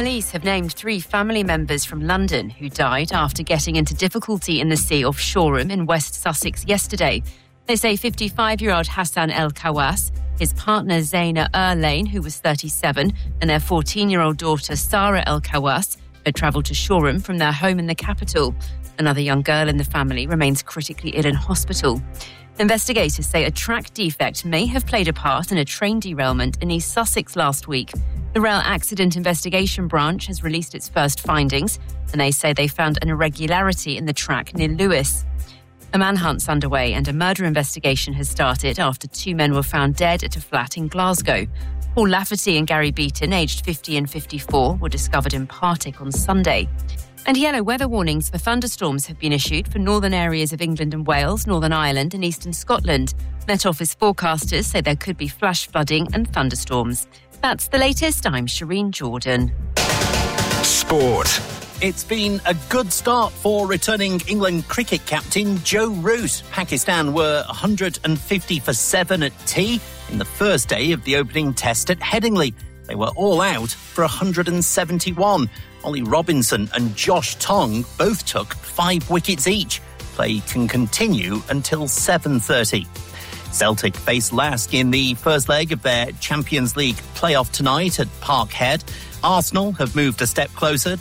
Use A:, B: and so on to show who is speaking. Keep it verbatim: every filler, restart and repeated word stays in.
A: Police have named three family members from London who died after getting into difficulty in the sea off Shoreham in West Sussex yesterday. They say fifty-five-year-old Hassan El Kawas, his partner Zaina Erlane, who was thirty-seven, and their fourteen-year-old daughter Sarah El Kawas had travelled to Shoreham from their home in the capital. Another young girl in the family remains critically ill in hospital. Investigators say a track defect may have played a part in a train derailment in East Sussex last week. The Rail Accident Investigation Branch has released its first findings, and they say they found an irregularity in the track near Lewes. A manhunt's underway and a murder investigation has started after two men were found dead at a flat in Glasgow. Paul Lafferty and Gary Beaton, aged fifty and fifty-four, were discovered in Partick on Sunday. And yellow weather warnings for thunderstorms have been issued for northern areas of England and Wales, Northern Ireland and eastern Scotland. Met Office forecasters say there could be flash flooding and thunderstorms. That's the latest. I'm Shireen Jordan.
B: Sport.
C: It's been a good start for returning England cricket captain Joe Root. Pakistan were one hundred fifty for seven at tea in the first day of the opening test at Headingley. They were all out for one hundred seventy-one. Ollie Robinson and Josh Tong both took five wickets each. Play can continue until seven thirty. Celtic face Lask in the first leg of their Champions League playoff tonight at Parkhead. Arsenal have moved a step closer